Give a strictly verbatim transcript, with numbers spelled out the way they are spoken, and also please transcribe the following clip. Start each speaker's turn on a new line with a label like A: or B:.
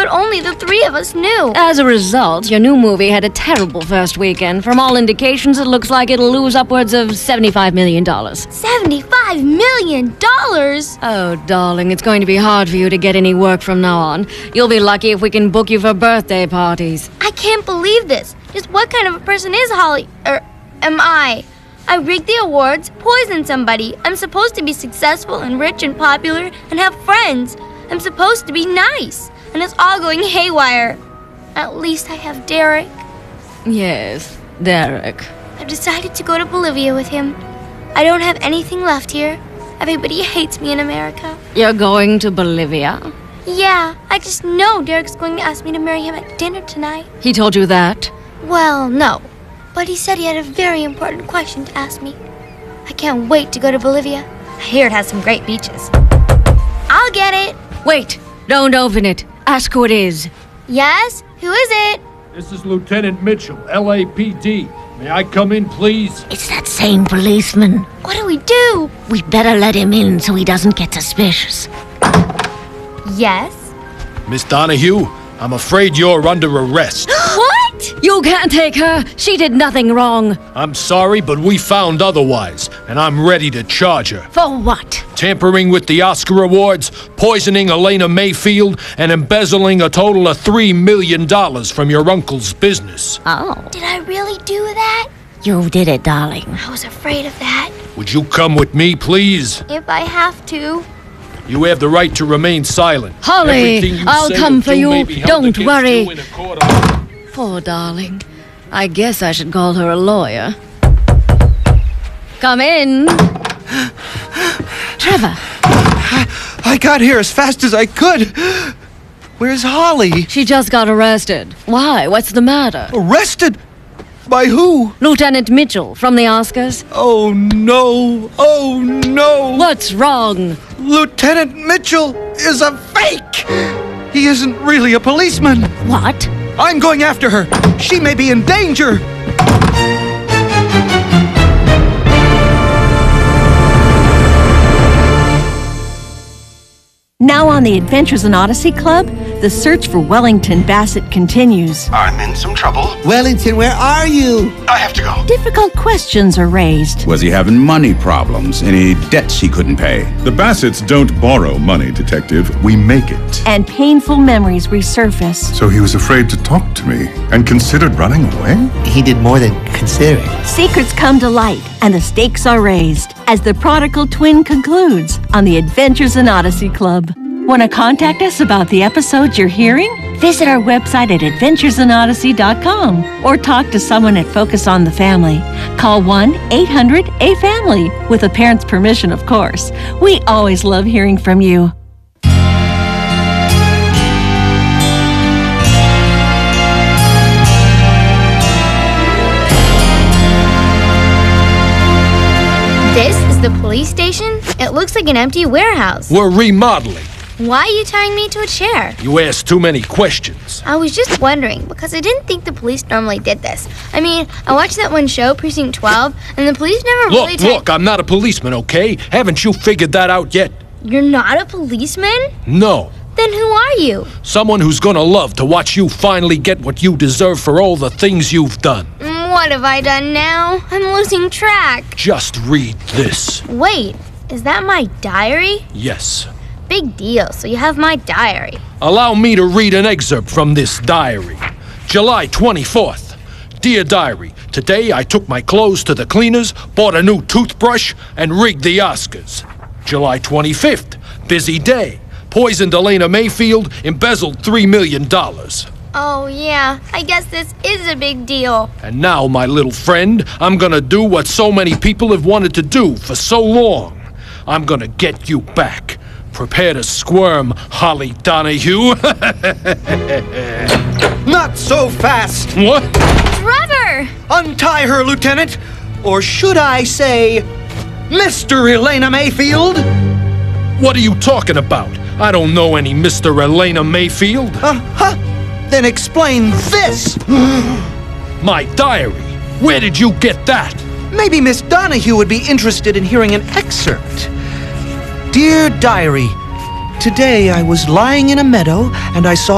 A: thought only the three of us knew.
B: As a result, your new movie had a terrible first weekend. From all indications, it looks like it'll lose upwards of seventy-five million dollars.
A: seventy-five million dollars?
B: Oh, darling, it's going to be hard for you to get any work from now on. You'll be lucky if we can book you for birthday parties.
A: I can't believe this. Just what kind of a person is Holly? Or am I? I rigged the awards, poisoned somebody. I'm supposed to be successful and rich and popular and have friends. I'm supposed to be nice. And it's all going haywire. At least I have Derek.
B: Yes, Derek.
A: I've decided to go to Bolivia with him. I don't have anything left here. Everybody hates me in America.
B: You're going to Bolivia?
A: Yeah, I just know Derek's going to ask me to marry him at dinner tonight.
B: He told you that?
A: Well, no. But he said he had a very important question to ask me. I can't wait to go to Bolivia. I hear it has some great beaches. I'll get it.
B: Wait, don't open it. Ask who it is.
A: Yes? Who is it?
C: This is Lieutenant Mitchell, L A P D. May I come in, please?
D: It's that same policeman.
A: What do we do?
D: We better let him in so he doesn't get suspicious.
A: Yes?
C: Miss Donahue, I'm afraid you're under arrest.
A: What?
B: You can't take her. She did nothing wrong.
C: I'm sorry, but we found otherwise, and I'm ready to charge her.
B: For what?
C: Tampering with the Oscar Awards, poisoning Elena Mayfield, and embezzling a total of three million dollars from your uncle's business.
B: Oh.
A: Did I really do that?
D: You did it, darling.
A: I was afraid of that.
C: Would you come with me, please?
A: If I have to.
C: You have the right to remain silent.
B: Holly,
C: Everything you
B: I'll
C: say
B: come
C: or
B: for
C: do
B: you.
C: may be held
B: Don't
C: against
B: worry.
C: you in a court of-
B: Poor darling. I guess I should call her a lawyer. Come in. Trevor.
E: I got here as fast as I could. Where's Holly?
B: She just got arrested. Why? What's the matter?
E: Arrested? By who?
B: Lieutenant Mitchell from the Oscars.
E: Oh, no. Oh, no.
B: What's wrong?
E: Lieutenant Mitchell is a fake. He isn't really a policeman.
B: What?
E: I'm going after her. She may be in danger.
F: Now on the Adventures in Odyssey Club, the search for Wellington Bassett continues.
G: I'm in some trouble.
H: Wellington, where are you?
G: I have to go.
F: Difficult questions are raised.
I: Was he having money problems? Any debts he couldn't pay?
J: The Bassets don't borrow money, Detective. We make it.
F: And painful memories resurface.
J: So he was afraid to talk to me and considered running away?
H: He did more than consider it.
F: Secrets come to light and the stakes are raised as the prodigal twin concludes on the Adventures in Odyssey Club. Want to contact us about the episodes you're hearing? Visit our website at adventures in odyssey dot com or talk to someone at Focus on the Family. Call one eight hundred A family with a parent's permission, of course. We always love hearing from you.
A: This is the police station? It looks like an empty warehouse.
C: We're remodeling.
A: Why are you tying me to a chair?
C: You asked too many questions.
A: I was just wondering, because I didn't think the police normally did this. I mean, I watched that one show, Precinct twelve, and the police never
C: Look,
A: really...
C: look, I'm not a policeman, okay? Haven't you figured that out yet?
A: You're not a policeman?
C: No.
A: Then who are you?
C: Someone who's gonna love to watch you finally get what you deserve for all the things you've done.
A: Mm, What have I done now? I'm losing track.
C: Just read this.
A: Wait, is that my diary?
C: Yes.
A: Big deal, so you have my diary.
C: Allow me to read an excerpt from this diary. July twenty-fourth. Dear Diary, today I took my clothes to the cleaners, bought a new toothbrush, and rigged the Oscars. July twenty-fifth. Busy day. Poisoned Elena Mayfield, embezzled three million dollars.
A: Oh, yeah, I guess this is a big deal.
C: And now, my little friend, I'm gonna do what so many people have wanted to do for so long. I'm gonna get you back. Prepare to squirm, Holly Donahue.
E: Not so fast.
C: What?
A: Trevor!
E: Untie her, Lieutenant. Or should I say, Mister Elena Mayfield?
C: What are you talking about? I don't know any Mister Elena Mayfield.
E: Uh-huh. Then explain this.
C: My diary. Where did you get that?
E: Maybe Miss Donahue would be interested in hearing an excerpt. Dear Diary, today I was lying in a meadow and I saw